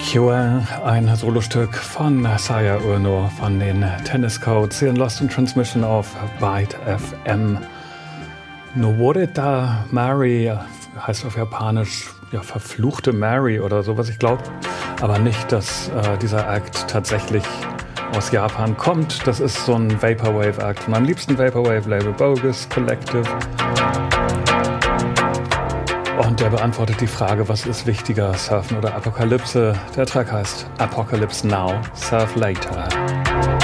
Juan, ein Solostück von Saya Uno von den Tennis Codes hier in Lost in Transmission auf Byte FM. Noworita Mary heißt auf Japanisch ja, verfluchte Mary oder sowas, ich glaube. Aber nicht, dass dieser Act tatsächlich aus Japan kommt. Das ist so ein Vaporwave-Act von meinem liebsten Vaporwave-Label Bogus Collective. Und der beantwortet die Frage, was ist wichtiger, Surfen oder Apokalypse? Der Track heißt Apocalypse Now, Surf Later.